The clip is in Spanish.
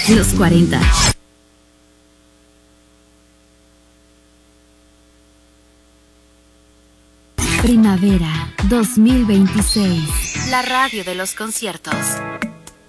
Los 40. Primavera 2026. La radio de los conciertos.